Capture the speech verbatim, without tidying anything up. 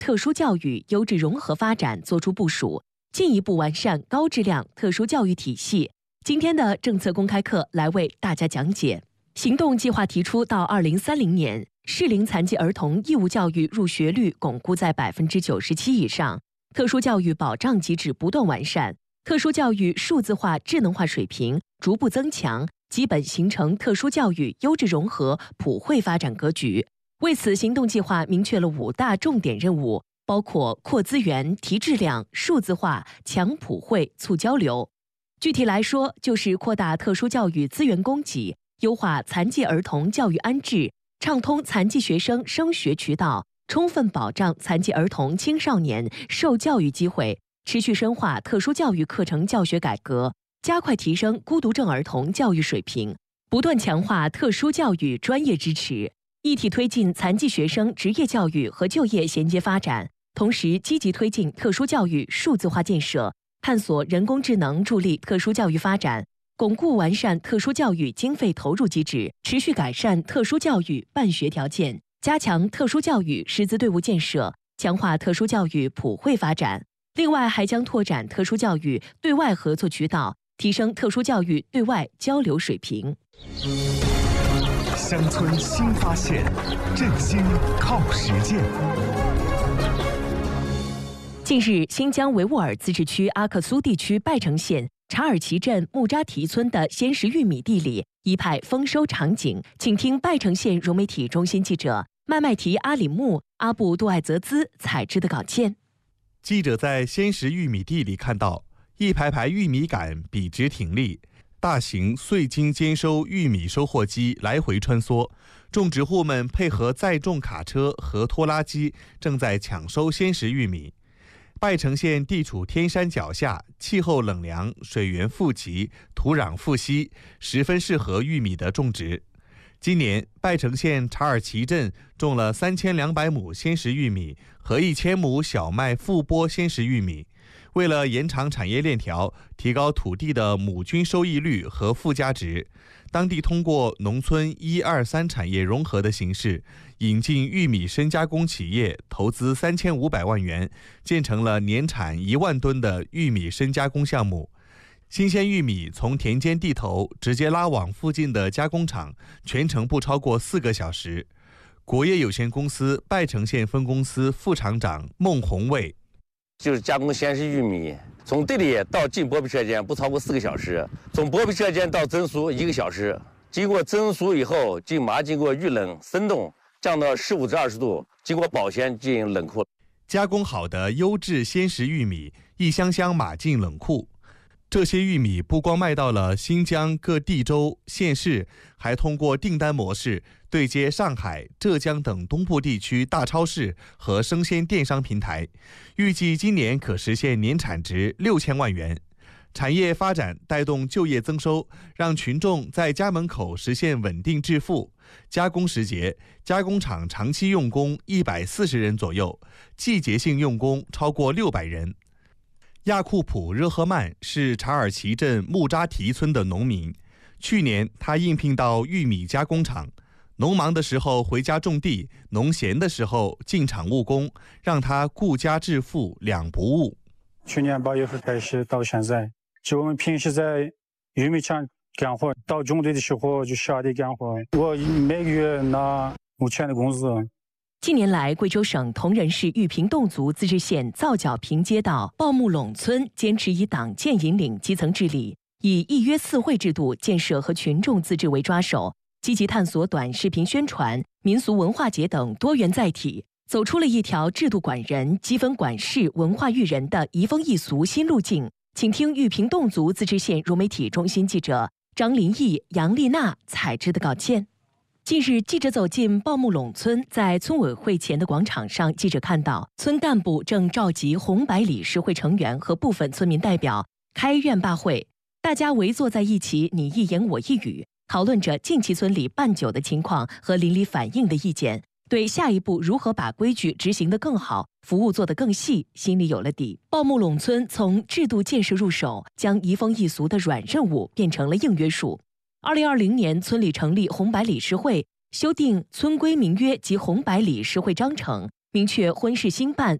特殊教育优质融合发展作出部署，进一步完善高质量特殊教育体系。今天的政策公开课来为大家讲解。行动计划提出，到二零三零年，适龄残疾儿童义务教育入学率巩固在百分之九十七以上，特殊教育保障机制不断完善，特殊教育数字化、智能化水平逐步增强，基本形成特殊教育优质融合、普惠发展格局。为此，行动计划明确了五大重点任务，包括扩资源、提质量、数字化、强普惠、促交流。具体来说，就是扩大特殊教育资源供给，优化残疾儿童教育安置，畅通残疾学生升学渠道，充分保障残疾儿童青少年受教育机会，持续深化特殊教育课程教学改革，加快提升孤独症儿童教育水平，不断强化特殊教育专业支持，一体推进残疾学生职业教育和就业衔接发展，同时积极推进特殊教育数字化建设，探索人工智能助力特殊教育发展，巩固完善特殊教育经费投入机制，持续改善特殊教育办学条件，加强特殊教育师资队伍建设，强化特殊教育普惠发展。另外，还将拓展特殊教育对外合作渠道，提升特殊教育对外交流水平。 乡村新发现，振兴靠实践。 近日，新疆维吾尔自治区阿克苏地区拜城县查尔齐镇木扎提村的鲜食玉米地里一派丰收场景，请听拜城县融媒体中心记者麦麦提阿里木、阿布杜艾泽兹采制的稿件。 记者在鲜食玉米地里看到，一排排玉米杆笔直挺立，大型碎金兼收玉米收获机来回穿梭，种植户们配合载重卡车和拖拉机，正在抢收鲜食玉米。拜城县地处天山脚下，气候冷凉，水源富集，土壤富硒，十分适合玉米的种植。今年，拜城县查尔齐镇种了三千两百亩鲜食玉米和一千亩小麦复播鲜食玉米。为了延长产业链条，提高土地的亩均收益率和附加值，当地通过农村一二三产业融合的形式，引进玉米深加工企业，投资三千五百万元，建成了年产一万吨的玉米深加工项目。新鲜玉米从田间地头直接拉往附近的加工厂，全程不超过四个小时。国业有限公司拜城县分公司副厂长孟宏卫， 就是加工鲜食玉米，从地里到进剥皮车间不超过四个小时，从剥皮车间到蒸熟一个小时，经过蒸熟以后，经麻经过预冷生冻，降到十五至二十度，经过保鲜进行冷库。 加工好的优质鲜食玉米一箱箱码进冷库。这些玉米不光卖到了新疆各地州县市，还通过订单模式对接上海、浙江等东部地区大超市和生鲜电商平台，预计今年可实现年产值六千万元。产业发展带动就业增收，让群众在家门口实现稳定致富。加工时节，加工厂长期用工一百四十人左右，季节性用工超过六百人。亚库普热赫曼是查尔齐镇木扎提村的农民，去年他应聘到玉米加工厂，农忙的时候回家种地，农闲的时候进厂务工，让他顾家致富两不误。 去年八月份开始到现在，就我们平时在玉米厂干活，到种地的时候就下地干活，我每个月拿五千的工资。 近年来，贵州省铜仁市玉屏侗族自治县皂角坪街道鲍木垄村坚持以党建引领基层治理，以议约四会制度建设和群众自治为抓手，积极探索短视频宣传、民俗文化节等多元载体，走出了一条制度管人、积分管事、文化育人的移风易俗新路径。请听玉屏侗族自治县融媒体中心记者张林毅、杨丽娜采制的稿件。近日，记者走进鲍木垄村，在村委会前的广场上，记者看到村干部正召集红白理事会成员和部分村民代表开院罢会，大家围坐在一起，你一言我一语，讨论着近期村里办酒的情况和邻里反映的意见，对下一步如何把规矩执行得更好，服务做得更细，心里有了底。鲍木垄村从制度建设入手，将移风易俗的软任务变成了硬约束。二零二零年，村里成立红白理事会，修订村规民约及红白理事会章程， 明确婚事兴办